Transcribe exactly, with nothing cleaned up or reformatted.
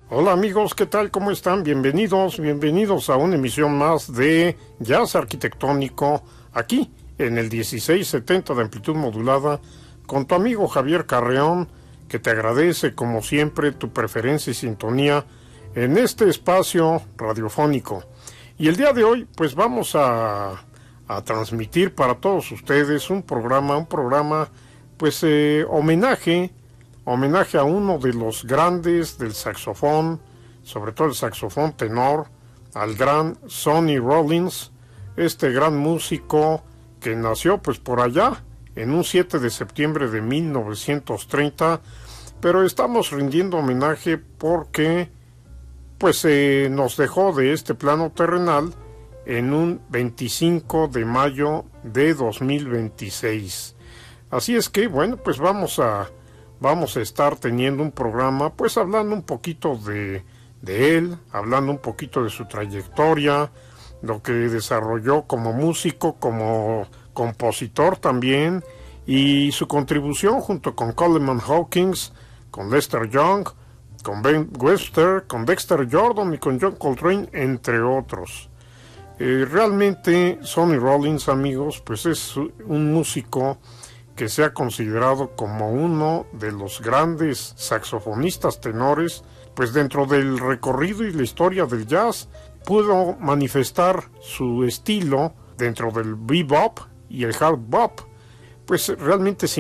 Hola amigos, ¿qué tal? ¿Cómo están? Bienvenidos, bienvenidos a una emisión más de Jazz Arquitectónico, aquí en el dieciséis setenta de amplitud modulada, con tu amigo Javier Carreón, que te agradece como siempre tu preferencia y sintonía en este espacio radiofónico. Y el día de hoy pues vamos a, a transmitir para todos ustedes un programa, un programa pues eh, homenaje, homenaje a uno de los grandes del saxofón, sobre todo el saxofón tenor, al gran Sonny Rollins, este gran músico que nació pues por allá en un siete de septiembre de mil novecientos treinta, pero estamos rindiendo homenaje porque pues eh, nos dejó de este plano terrenal en un veinticinco de mayo de dos mil veintiséis. Así es que bueno, pues vamos a vamos a estar teniendo un programa pues hablando un poquito de, de él, hablando un poquito de su trayectoria, lo que desarrolló como músico, como compositor también, y su contribución junto con Coleman Hawkins, con Lester Young, con Ben Webster, con Dexter Jordan y con John Coltrane, entre otros. Eh, realmente Sonny Rollins, amigos, pues es un músico que se ha considerado como uno de los grandes saxofonistas tenores, pues dentro del recorrido y la historia del jazz pudo manifestar su estilo dentro del bebop y el hard bop, pues realmente sin